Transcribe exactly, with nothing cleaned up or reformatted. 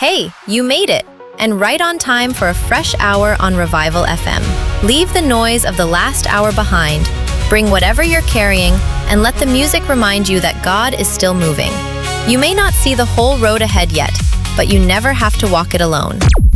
Hey, you made it! And right on time for a fresh hour on Revival F M. Leave the noise of the last hour behind, bring whatever you're carrying, and let the music remind you that God is still moving. You may not see the whole road ahead yet, but you never have to walk it alone.